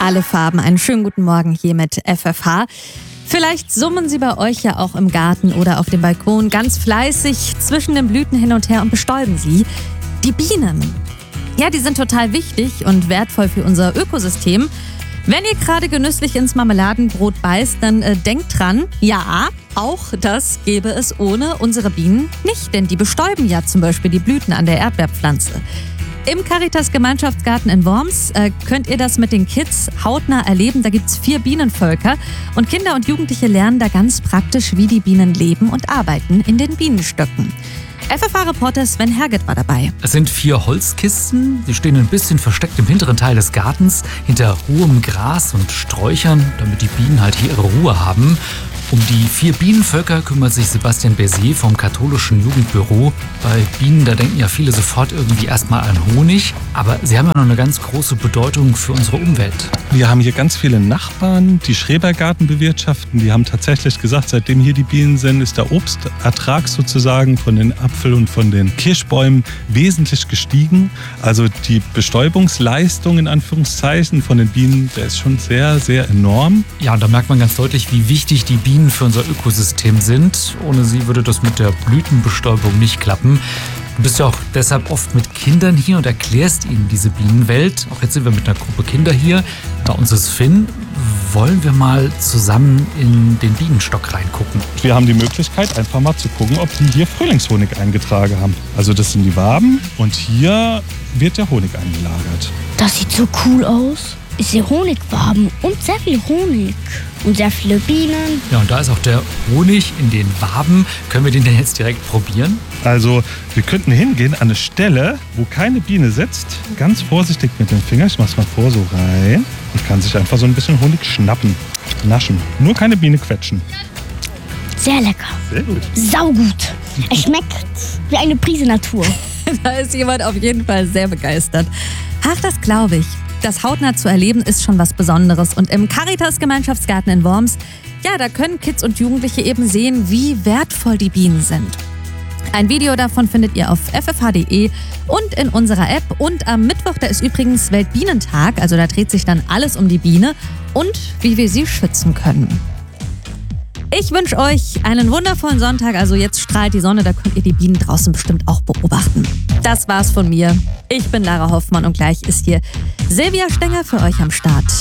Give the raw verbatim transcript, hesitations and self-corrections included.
alle Farben. Einen schönen guten Morgen hier mit F F H. Vielleicht summen Sie bei euch ja auch im Garten oder auf dem Balkon ganz fleißig zwischen den Blüten hin und her und bestäuben sie. Die Bienen. Ja, die sind total wichtig und wertvoll für unser Ökosystem. Wenn ihr gerade genüsslich ins Marmeladenbrot beißt, dann äh, denkt dran, ja, auch das gäbe es ohne unsere Bienen nicht, denn die bestäuben ja zum Beispiel die Blüten an der Erdbeerpflanze. Im Caritas Gemeinschaftsgarten in Worms äh, könnt ihr das mit den Kids hautnah erleben. Da gibt es vier Bienenvölker und Kinder und Jugendliche lernen da ganz praktisch, wie die Bienen leben und arbeiten in den Bienenstöcken. F F H-Reporter Sven Herget war dabei. Es sind vier Holzkisten, die stehen ein bisschen versteckt im hinteren Teil des Gartens, hinter hohem Gras und Sträuchern, damit die Bienen halt hier ihre Ruhe haben. Um die vier Bienenvölker kümmert sich Sebastian Berset vom katholischen Jugendbüro. Bei Bienen, da denken ja viele sofort irgendwie erstmal an Honig, aber sie haben ja noch eine ganz große Bedeutung für unsere Umwelt. Wir haben hier ganz viele Nachbarn, die Schrebergarten bewirtschaften. Die haben tatsächlich gesagt, seitdem hier die Bienen sind, ist der Obstertrag sozusagen von den Apfel- und von den Kirschbäumen wesentlich gestiegen. Also die Bestäubungsleistung in Anführungszeichen von den Bienen, der ist schon sehr, sehr enorm. Ja, und da merkt man ganz deutlich, wie wichtig die Bienen für unser Ökosystem sind. Ohne sie würde das mit der Blütenbestäubung nicht klappen. Du bist ja auch deshalb oft mit Kindern hier und erklärst ihnen diese Bienenwelt. Auch jetzt sind wir mit einer Gruppe Kinder hier. Bei uns ist Finn. Wollen wir mal zusammen in den Bienenstock reingucken? Wir haben die Möglichkeit, einfach mal zu gucken, ob die hier Frühlingshonig eingetragen haben. Also das sind die Waben und hier wird der Honig eingelagert. Das sieht so cool aus. Ich sehe Honigwaben und sehr viel Honig und sehr viele Bienen. Ja, und da ist auch der Honig in den Waben. Können wir den denn jetzt direkt probieren? Also wir könnten hingehen an eine Stelle, wo keine Biene sitzt. Ganz vorsichtig mit dem Finger, ich mach's mal vor, so rein. Und kann sich einfach so ein bisschen Honig schnappen, naschen. Nur keine Biene quetschen. Sehr lecker. Sehr gut. Saugut. Es schmeckt wie eine Prise Natur. Da ist jemand auf jeden Fall sehr begeistert. Ach, das glaube ich. Das hautnah zu erleben ist schon was Besonderes. Und im Caritas Gemeinschaftsgarten in Worms, ja, da können Kids und Jugendliche eben sehen, wie wertvoll die Bienen sind. Ein Video davon findet ihr auf f f h punkt d e und in unserer App. Und am Mittwoch, da ist übrigens Weltbienentag, also da dreht sich dann alles um die Biene und wie wir sie schützen können. Ich wünsche euch einen wundervollen Sonntag. Also jetzt strahlt die Sonne, da könnt ihr die Bienen draußen bestimmt auch beobachten. Das war's von mir. Ich bin Lara Hoffmann und gleich ist hier Silvia Stenger für euch am Start.